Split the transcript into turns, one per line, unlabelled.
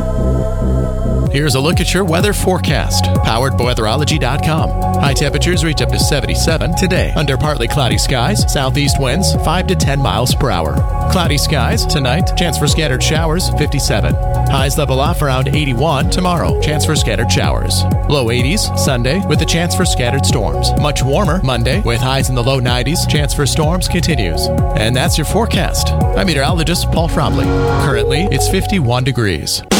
Here's a look at your weather forecast, powered by weatherology.com. High temperatures reach up to 77 today. Under partly cloudy skies, southeast winds 5 to 10 miles per hour. Cloudy skies tonight, chance for scattered showers 57. Highs level off around 81 tomorrow, chance for scattered showers. Low 80s Sunday with a chance for scattered storms. Much warmer Monday with highs in the low 90s, chance for storms continues. And that's your forecast. I'm meteorologist Paul Fromley. Currently, it's 51 degrees.